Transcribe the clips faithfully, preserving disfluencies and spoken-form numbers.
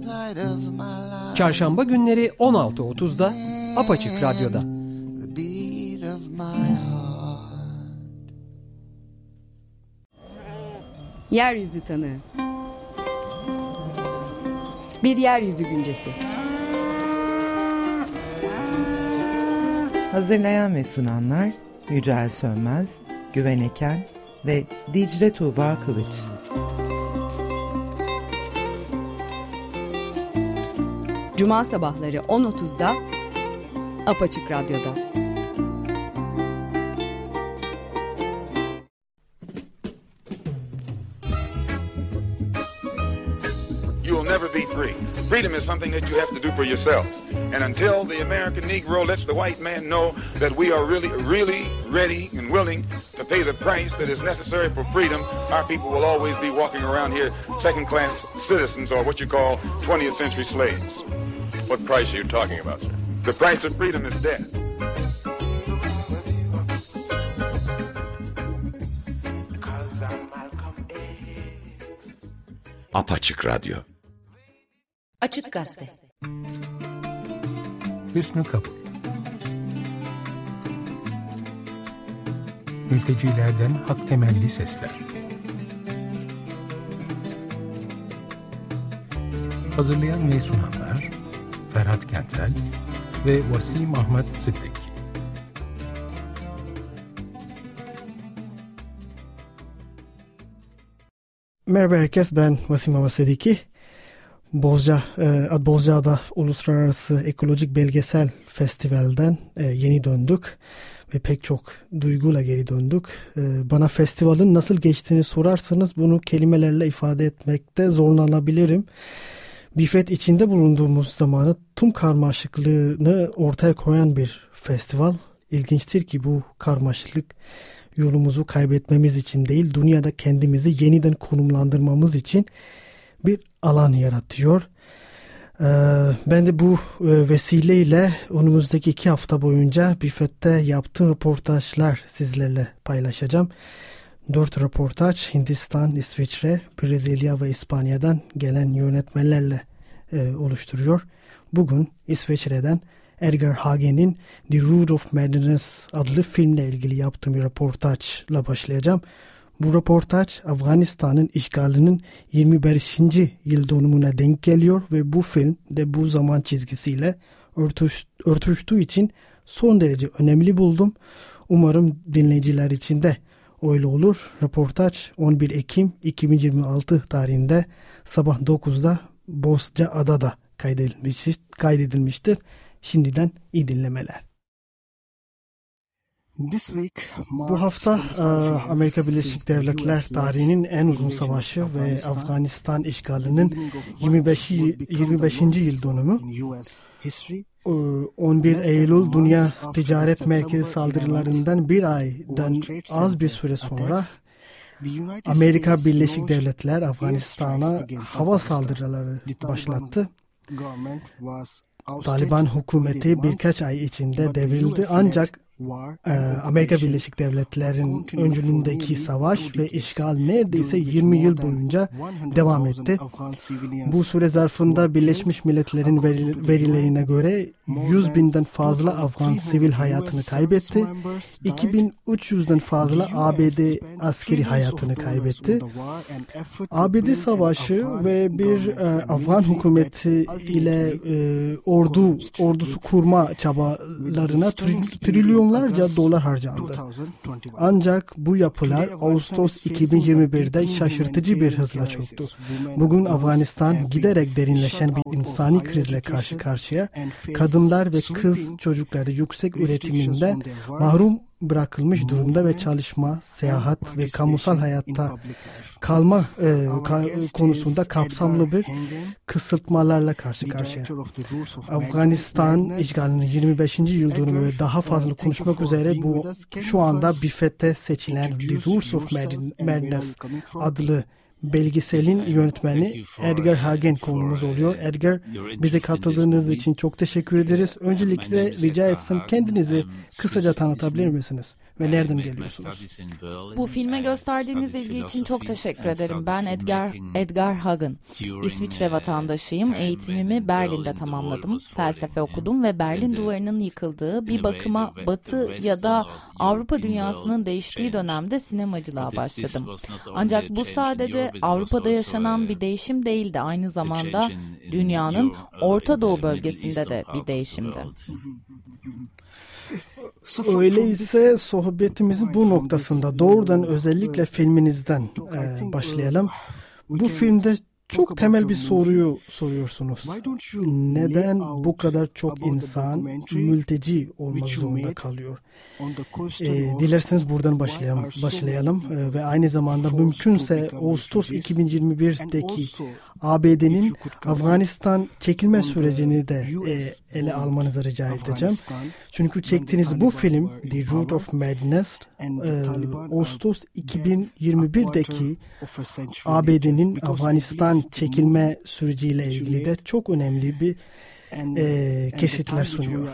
Çarşamba günleri on altı otuzda Apaçık Radyo'da. Yeryüzü Tanığı. Bir yeryüzü güncesi. Hazırlayan ve sunanlar Yücel Sönmez, Güven Eken ve Dicle Tuğba Kılıç. Cuma sabahları on otuzda Apaçık Radyo'da. You will never be free. Freedom is something that you have to do for yourselves. And until the American Negro lets the white man know that we are really, really ready and willing to pay the price that is necessary for freedom, our people will always be walking around here second-class citizens, or what you call twentieth century slaves. What price are you talking about, sir? The price of freedom is death. Apaçık Radyo. Açık Gazete. Hüsnü Kabul. Mültecilerden hak temelli sesler. Hazırlayan ve sunanlar Ferhat Kentel ve Vasim Ahmet Sıddık. Merhaba herkes, ben Vasim Ahmet Sıddık. Bozca, e, Bozcaada Uluslararası Ekolojik Belgesel Festival'den e, yeni döndük ve pek çok duyguyla geri döndük. E, bana festivalin nasıl geçtiğini sorarsanız bunu kelimelerle ifade etmekte zorlanabilirim. Bifet içinde bulunduğumuz zamanı tüm karmaşıklığını ortaya koyan bir festival. İlginçtir ki bu karmaşıklık yolumuzu kaybetmemiz için değil, dünyada kendimizi yeniden konumlandırmamız için bir alan yaratıyor. Ee, ben de bu e, vesileyle önümüzdeki iki hafta boyunca Bifet'te yaptığım röportajlar sizlerle paylaşacağım. Dört röportaj Hindistan, İsviçre, Brezilya ve İspanya'dan gelen yönetmenlerle e, oluşturuyor. Bugün İsviçre'den Edgar Hagen'in The Root of Madness adlı filmle ilgili yaptığım bir röportajla başlayacağım. Bu röportaj Afganistan'ın işgalinin yirmi beşinci yıl dönümüne denk geliyor ve bu film de bu zaman çizgisiyle örtüş, örtüştüğü için son derece önemli buldum. Umarım dinleyiciler için de öyle olur. Röportaj on bir Ekim iki bin yirmi altı tarihinde sabah dokuzda Bozcaada'da kaydedilmiştir. kaydedilmiştir. Şimdiden iyi dinlemeler. Bu hafta Amerika Birleşik Devletleri tarihinin en uzun savaşı ve Afganistan işgalinin yirmi beşinci yıl dönümü. on bir Eylül Dünya Ticaret Merkezi saldırılarından bir aydan az bir süre sonra Amerika Birleşik Devletleri Afganistan'a hava saldırıları başlattı. Taliban hükümeti birkaç ay içinde devrildi, ancak Amerika Birleşik Devletleri'nin öncülüğündeki savaş ve işgal neredeyse yirmi yıl boyunca devam etti. Bu süre zarfında Birleşmiş Milletler'in verilerine göre yüz binden fazla Afgan sivil hayatını kaybetti. iki bin üç yüzden fazla A B D askeri hayatını kaybetti. A B D savaşı ve bir e, Afgan hükümeti ile e, ordu ordusu kurma çabalarına tri- trilyonlarca dolar harcandı. Ancak bu yapılar Ağustos iki bin yirmi birde şaşırtıcı bir hızla çöktü. Bugün Afganistan giderek derinleşen bir insani krizle karşı karşıya. Kadınlar ve kız çocukları yüksek üretiminden mahrum bırakılmış durumda ve çalışma, seyahat ve kamusal hayatta kalma e, ka- konusunda kapsamlı bir kısıtmalarla karşı karşıya. Afganistan işgalinin yirmi beşinci yıl dönümü ve daha fazla konuşmak üzere bu şu anda Bifet'te seçilen The Roots of Madness adlı belgeselin yönetmeni Edgar Hagen konuğumuz oluyor. Edgar, bize katıldığınız için çok teşekkür ederiz. Öncelikle rica etsem kendinizi kısaca tanıtabilir misiniz? Ve nereden geliyorsunuz? Bu filme gösterdiğiniz ilgi için çok teşekkür ederim. Ben Edgar Edgar Hagen. İsviçre vatandaşıyım. Eğitimimi Berlin'de tamamladım. Felsefe okudum ve Berlin Duvarı'nın yıkıldığı, bir bakıma Batı ya da Avrupa dünyasının değiştiği dönemde sinemacılığa başladım. Ancak bu sadece Avrupa'da yaşanan bir değişim değildi. Aynı zamanda dünyanın Orta Doğu bölgesinde de bir değişimdi. Öyleyse sohbetimizin bu noktasında doğrudan özellikle filminizden e, başlayalım. Bu filmde çok temel bir soruyu soruyorsunuz. Neden bu kadar çok insan mülteci olmak zorunda kalıyor? E, dilerseniz buradan başlayalım, başlayalım. E, ve aynı zamanda mümkünse Ağustos iki bin yirmi birdeki A B D'nin Afganistan çekilme sürecini de e, ele almanızı rica edeceğim. Çünkü çektiğiniz bu film The Root of Madness e, Ağustos iki bin yirmi birdeki A B D'nin Afganistan çekilme süreciyle ilgili de çok önemli bir e, kesitler sunuyor.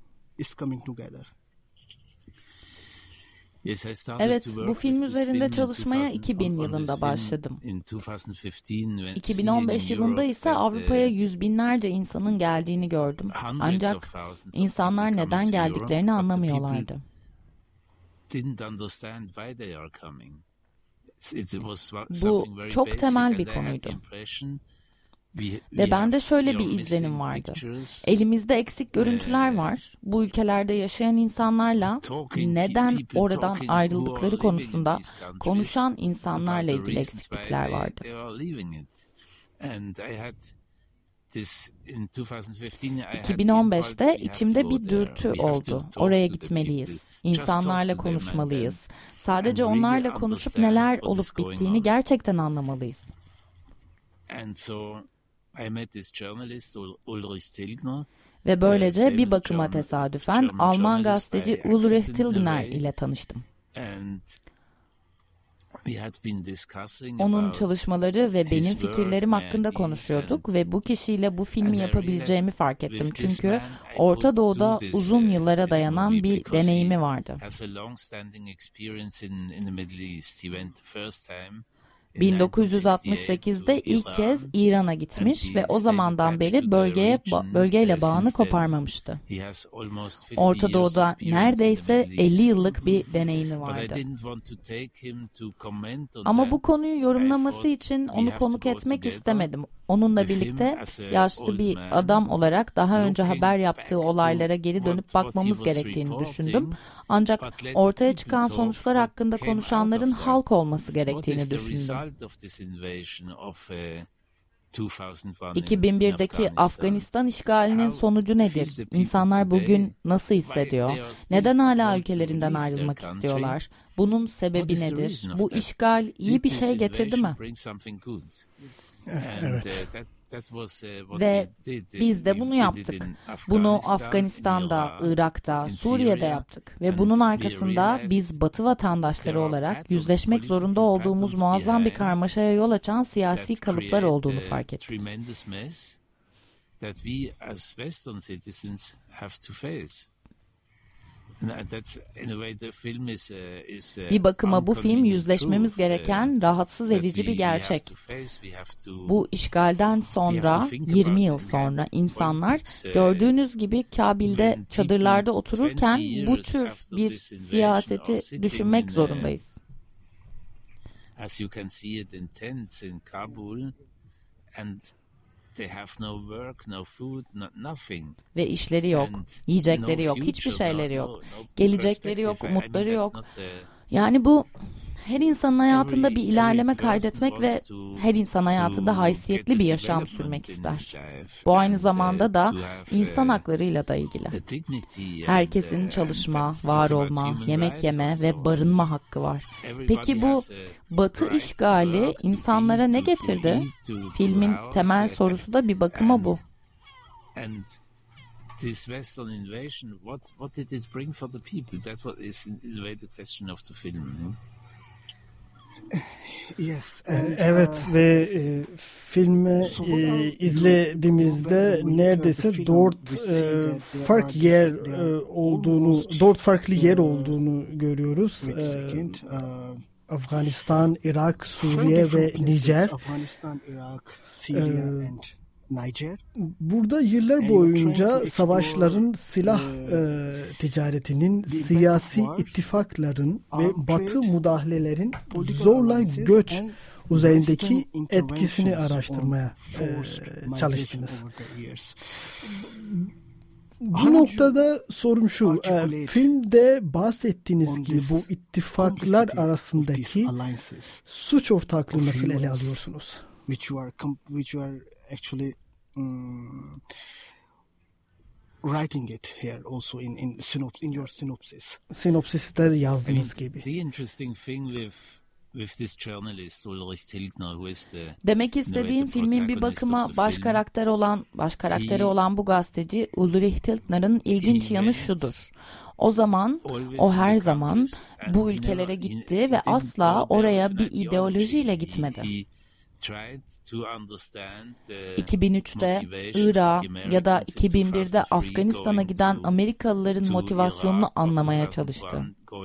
Evet, bu film üzerinde çalışmaya iki bin yılında başladım. iki bin on beş yılında ise Avrupa'ya yüz binlerce insanın geldiğini gördüm. Ancak insanlar neden geldiklerini anlamıyorlardı. Bu çok temel bir konuydu. Ve bende şöyle bir izlenim vardı. Elimizde eksik görüntüler var. Bu ülkelerde yaşayan insanlarla neden oradan ayrıldıkları konusunda konuşan insanlarla ilgili eksiklikler vardı. iki bin on beşte içimde bir dürtü oldu. Oraya gitmeliyiz. İnsanlarla konuşmalıyız. Sadece onlarla konuşup neler olup bittiğini gerçekten anlamalıyız. Ve böylece bir bakıma tesadüfen Alman gazeteci Ulrich Tilgner ile tanıştım. Onun çalışmaları ve benim fikirlerim hakkında konuşuyorduk ve bu kişiyle bu filmi yapabileceğimi fark ettim. Çünkü Orta Doğu'da uzun yıllara dayanan bir deneyimi vardı. bin dokuz yüz altmış sekizde ilk kez İran'a gitmiş ve o zamandan beri bölgeye bölgeyle bağını koparmamıştı. Orta Doğu'da neredeyse elli yıllık bir deneyimi vardı. Ama bu konuyu yorumlaması için onu konuk etmek istemedim. Onunla birlikte yaşlı bir adam olarak daha önce haber yaptığı olaylara geri dönüp bakmamız gerektiğini düşündüm. Ancak ortaya çıkan sonuçlar hakkında konuşanların halk olması gerektiğini düşündüm. iki bin birdeki Afganistan işgalinin sonucu nedir? İnsanlar bugün nasıl hissediyor? Neden hala ülkelerinden ayrılmak istiyorlar? Bunun sebebi nedir? Bu işgal iyi bir şey getirdi mi? Evet. Ve biz de bunu yaptık. Bunu Afganistan'da, Irak'ta, Suriye'de yaptık. Ve bunun arkasında biz Batı vatandaşları olarak yüzleşmek zorunda olduğumuz muazzam bir karmaşaya yol açan siyasi kalıplar olduğunu fark ettik. Bir bakıma bu film yüzleşmemiz gereken rahatsız edici bir gerçek. Bu işgalden sonra, yirmi yıl sonra insanlar gördüğünüz gibi Kabil'de çadırlarda otururken bu tür bir siyaseti düşünmek zorundayız. Ve işleri yok, yiyecekleri yok, hiçbir şeyleri yok, gelecekleri yok, umutları yok. Yani bu her insanın hayatında bir ilerleme kaydetmek ve her insan hayatında haysiyetli bir yaşam sürmek ister. Bu aynı zamanda da insan haklarıyla da ilgili. Herkesin çalışma, var olma, yemek yeme ve barınma hakkı var. Peki bu Batı işgali insanlara ne getirdi? Filmin temel sorusu da bir bakıma bu. This Western invasion, what what did it bring for the people? That was is in a way the question of the film. Yes, evet uh, ve e, filmi e, izlediğimizde neredeyse dört e, fark yer e, olduğunu, dört farklı yer olduğunu görüyoruz. E, Afganistan, Irak, Suriye ve Nijer. Afganistan, Irak, Suriye ve Niger. Burada yıllar boyunca savaşların, silah e, ticaretinin, siyasi ittifakların ve Batı müdahalelerin zorla göç üzerindeki etkisini araştırmaya e, çalıştınız. Bu noktada sorum şu, e, filmde bahsettiğiniz gibi bu ittifaklar arasındaki suç ortaklığı nasıl ele alıyorsunuz? Actually um, writing it here also in in synops in your synopsis. Sinopsiste yazdığınız gibi. The interesting thing with with this journalist Ulrich Tilgner, who is the Demek istediğim filmin bir bakıma baş karakter olan baş karakteri olan bu gazeteci Ulrich Tilgner'ın ilginç yanı şudur. O zaman, o her zaman bu ülkelere gitti ve asla oraya bir ideolojiyle gitmedi. iki bin üçte Irak'a ya da iki bin birde Afganistan'a giden Amerikalıların motivasyonunu anlamaya çalıştı.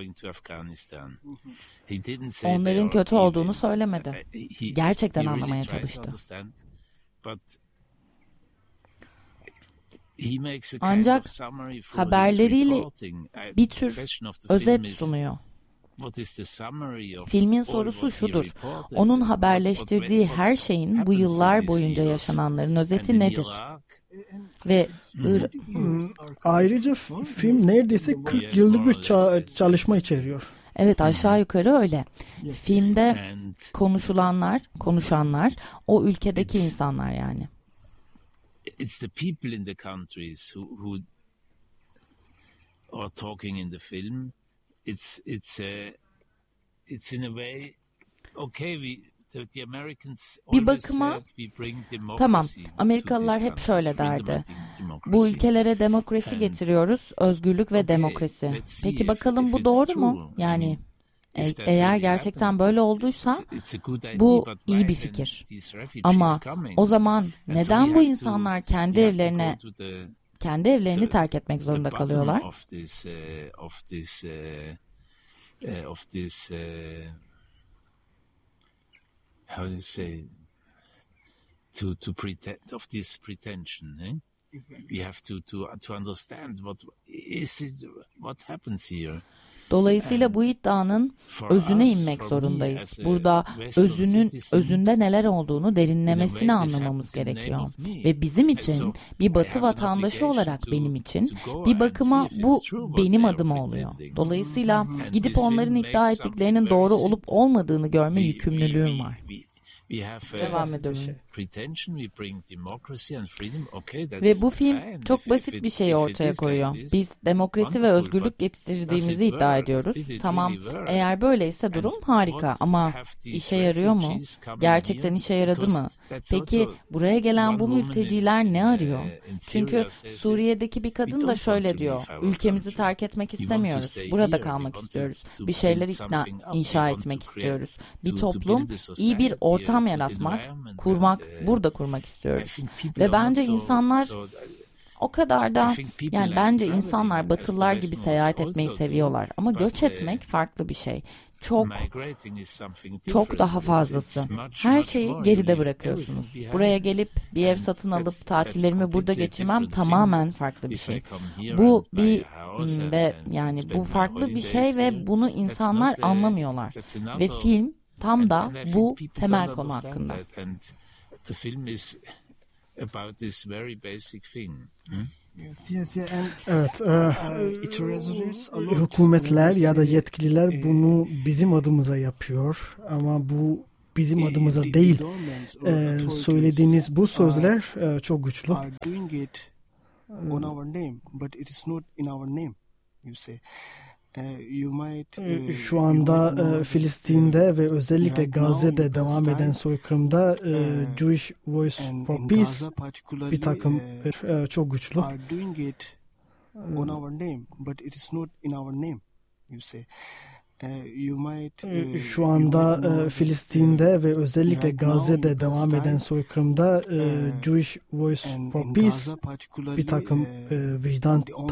Onların kötü olduğunu söylemedi. Gerçekten anlamaya çalıştı. Ancak haberleriyle bir tür özet sunuyor. Filmin sorusu şudur: onun haberleştirdiği her şeyin bu yıllar boyunca yaşananların özeti nedir? Ve ayrıca film neredeyse kırk yıllık bir çalışma içeriyor. Evet, aşağı yukarı öyle. Filmde konuşulanlar, konuşanlar o ülkedeki insanlar yani. It's the people in the countries who who are talking in the film. It's it's a it's in a way okay we the, the Americans bir bakıma tamam, Amerikalılar hep şöyle derdi: bu ülkelere demokrasi getiriyoruz, özgürlük ve demokrasi. Peki bakalım bu doğru mu? Yani e- eğer gerçekten böyle olduysa bu iyi bir fikir. Ama o zaman neden bu insanlar kendi evlerine kendi evlerini terk etmek zorunda kalıyorlar? How do you say, to to pretend of this pretension, eh? We have to to to understand what is it, what happens here. Dolayısıyla bu iddianın özüne inmek zorundayız. Burada özünün özünde neler olduğunu derinlemesine anlamamız gerekiyor. Ve bizim için, bir Batı vatandaşı olarak benim için, bir bakıma bu benim adım oluyor. Dolayısıyla gidip onların iddia ettiklerinin doğru olup olmadığını görme yükümlülüğüm var. Devam ediyorum. Ve bu film çok basit bir şey ortaya koyuyor. Biz demokrasi ve özgürlük getirdiğimizi iddia ediyoruz. Tamam, eğer böyleyse durum harika ama işe yarıyor mu? Gerçekten işe yaradı mı? Peki buraya gelen bu mülteciler ne arıyor? Çünkü Suriye'deki bir kadın da şöyle diyor: ülkemizi terk etmek istemiyoruz. Burada kalmak istiyoruz. Bir şeyler ikna, inşa etmek istiyoruz. Bir toplum, iyi bir ortam yaratmak, kurmak, burada kurmak istiyoruz. Ve bence insanlar o kadar da, yani bence insanlar Batılılar gibi seyahat etmeyi seviyorlar. Ama göç etmek farklı bir şey. Çok, çok daha fazlası. Her şeyi geride bırakıyorsunuz. Buraya gelip bir ev satın alıp tatillerimi burada geçirmem tamamen farklı bir şey. Bu bir ve yani bu farklı bir şey ve bunu insanlar anlamıyorlar. Ve film tam da bu temel konu hakkında. Evet, e, hükümetler ya da yetkililer bunu bizim adımıza yapıyor ama bu bizim adımıza değil. E, söylediğiniz bu sözler e, çok güçlü. Şu anda e, Filistin'de ve özellikle Gazze'de devam eden soykırımda e, Jewish Voice for Peace bir takım e, çok güçlü. Şu anda e, Filistin'de ve özellikle Gazze'de devam eden soykırımda e, Jewish Voice for Peace bir takım e, vicdan